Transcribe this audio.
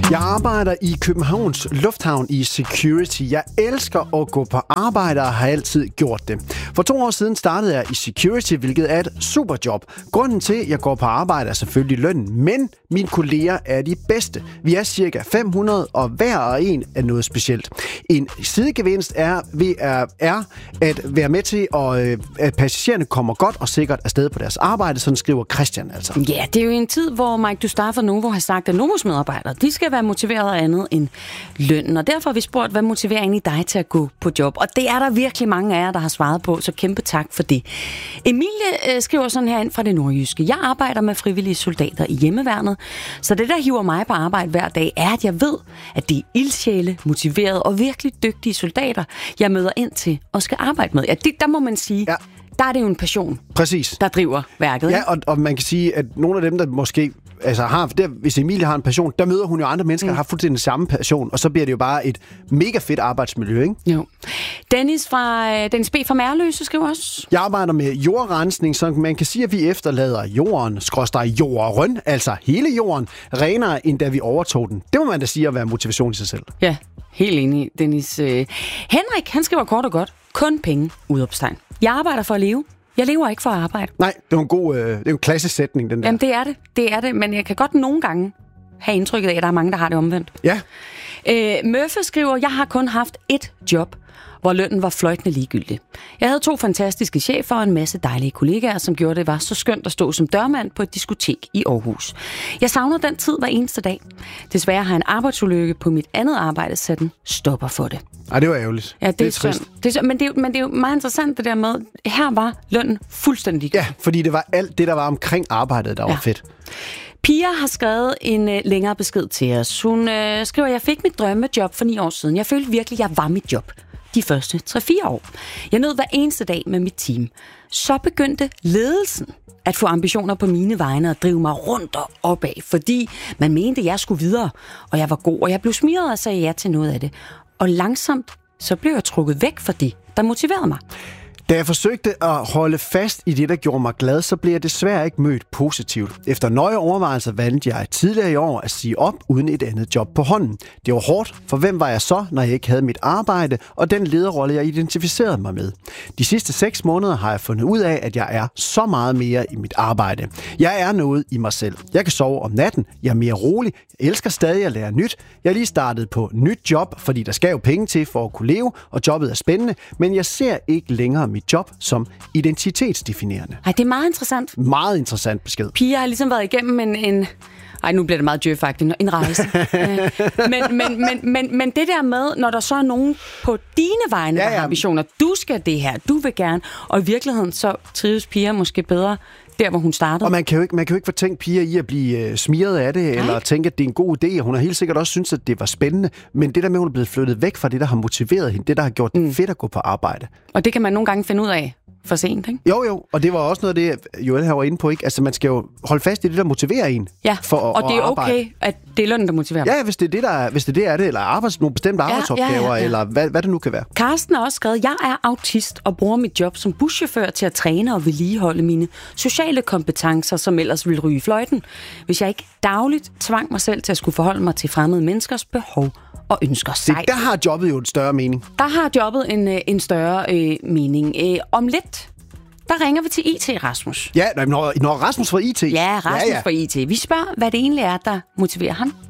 Jeg arbejder i Københavns Lufthavn i security. Jeg elsker at gå på arbejde og har altid gjort det. For 2 år siden startede jeg i security, hvilket er et superjob. Grunden til, at jeg går på arbejde, er selvfølgelig lønnen, men mine kolleger er de bedste. Vi er cirka 500, og hver og en er noget specielt. En sidegevinst er at være med til, at passagererne kommer godt og sikkert afsted på deres arbejde, sådan skriver Christian altså. Ja, det er jo en tid, hvor Mike Dustaff fra Novo har sagt, at Novos medarbejdere, de skal være motiveret af andet end lønnen. Og derfor har vi spurgt, hvad motiverer egentlig dig til at gå på job? Og det er der virkelig mange af jer, der har svaret på, så kæmpe tak for det. Emilie skriver sådan her ind fra det nordjyske. Jeg arbejder med frivillige soldater i hjemmeværnet, så det, der hiver mig på arbejde hver dag, er, at jeg ved, at det er ildsjæle, motiverede og virkelig dygtige soldater, jeg møder ind til og skal arbejde med. Ja, der må man sige... Ja. Der er det jo en passion, præcis, der driver værket. Ja, og man kan sige, at nogle af dem, der måske hvis Emilie har en passion, der møder hun jo andre mennesker, der har fuldstændig den samme passion, og så bliver det jo bare et mega fedt arbejdsmiljø, ikke? Jo. Dennis B. fra Mærløse skriver også. Jeg arbejder med jordrensning, så man kan sige, at vi efterlader jorden, altså hele jorden, renere, end da vi overtog den. Det må man da sige at være motivation i sig selv. Ja, helt enig, Dennis. Henrik, han skriver kort og godt, kun penge, udopstegn. Jeg arbejder for at leve. Jeg lever ikke for at arbejde. Nej, det er en klassisk sætning, den der. Jamen, det er det, men jeg kan godt nogle gange have indtrykket af, at der er mange, der har det omvendt. Ja. Murphy skriver, jeg har kun haft ét job, hvor lønnen var fløjtende ligegyldig. Jeg havde 2 fantastiske chefer og en masse dejlige kollegaer, som gjorde det var så skønt at stå som dørmand på et diskotek i Aarhus. Jeg savner den tid hver eneste dag. Desværre har en arbejdsulykke på mit andet arbejde sat en stopper for det. Ej, det var ærgerligt. Ja, det er trist. Men det er jo meget interessant det der med, her var lønnen fuldstændig ligegyldig. Ja, fordi det var alt det, der var omkring arbejdet, der var fedt. Pia har skrevet en længere besked til os. Hun skriver, jeg fik mit drømmejob for 9 år siden. Jeg følte virkelig, jeg var mit job de første 3-4 år. Jeg nød hver eneste dag med mit team. Så begyndte ledelsen at få ambitioner på mine vegne og drive mig rundt og opad, fordi man mente, jeg skulle videre, og jeg var god, og jeg blev smiret og sagde ja til noget af det. Og langsomt, så blev jeg trukket væk fra det, der motiverede mig. Da jeg forsøgte at holde fast i det, der gjorde mig glad, så blev jeg desværre ikke mødt positivt. Efter nøje overvejelser valgte jeg tidligere i år at sige op uden et andet job på hånden. Det var hårdt, for hvem var jeg så, når jeg ikke havde mit arbejde og den lederrolle, jeg identificerede mig med? De sidste 6 måneder har jeg fundet ud af, at jeg er så meget mere i mit arbejde. Jeg er noget i mig selv. Jeg kan sove om natten. Jeg er mere rolig. Jeg elsker stadig at lære nyt. Jeg er lige startet på nyt job, fordi der skal jo penge til for at kunne leve, og jobbet er spændende, men jeg ser ikke længere mit job som identitetsdefinerende. Ej, det er meget interessant. Meget interessant besked. Pia har ligesom været igennem Ej, nu bliver det meget djøfagtigt. En rejse. men det der med, når der så er nogen på dine vegne, der har ambitioner, du skal det her, du vil gerne, og i virkeligheden så trives Pia måske bedre der, hvor hun startede. Og man kan jo ikke fortænke Pia i at blive smiret af det, eller tænke, at det er en god idé. Hun har helt sikkert også syntes, at det var spændende. Men det der med, at hun er blevet flyttet væk fra det, der har motiveret hende, det der har gjort det fedt at gå på arbejde. Og det kan man nogle gange finde ud af for sent, ikke? Jo, og det var også noget af det, Joel her var inde på, ikke? Altså, man skal jo holde fast i det, der motiverer en for at og det er arbejde. Okay, at det er lønnen, der motiverer mig. Ja, hvis det er det, eller nogle bestemte arbejdsopgaver, eller hvad det nu kan være. Karsten har også skrevet, jeg er autist og bruger mit job som buschauffør til at træne og vedligeholde mine sociale kompetencer, som ellers ville ryge i fløjten, hvis jeg ikke dagligt tvang mig selv til at skulle forholde mig til fremmede menneskers behov og ønsker sig. Der har jobbet jo en større mening. Der har jobbet en større mening. Om lidt, der ringer vi til IT, Rasmus. Ja, når Rasmus fra IT. Ja, Rasmus fra IT. Vi spørger, hvad det egentlig er, der motiverer ham.